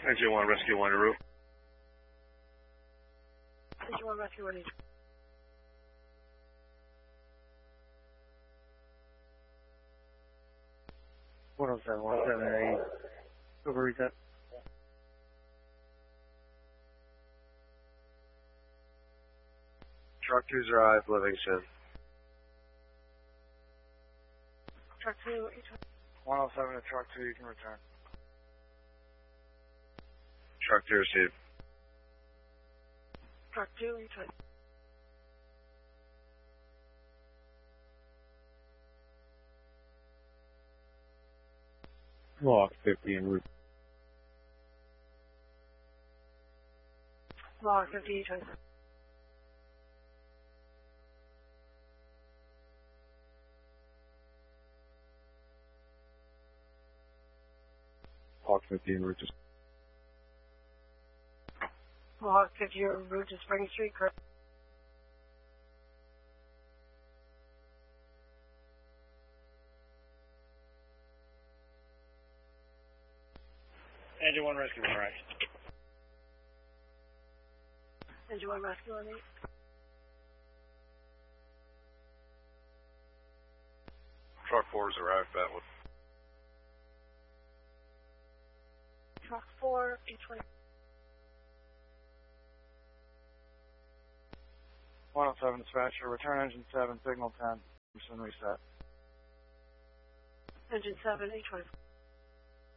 Engine 1, Rescue 1, en route. Engine 1, Rescue 1, 107, 178. Over reset. Truck 2's arrived, Livingston. Truck 2, H1. 107 to truck 2, you can return. Truck 2 received. Truck 2, H1. Lock 50 en route. Log 50, H1. Lock 50 en route to Log 50, en route to Spring Street, correct. Engine 1, Rescue 1, right. Engine 1, Rescue 1, 8. Truck 4's arrived, Batwood. Truck 4, H1. 107 dispatcher, return engine 7, signal 10. Reset. Engine 7, H1.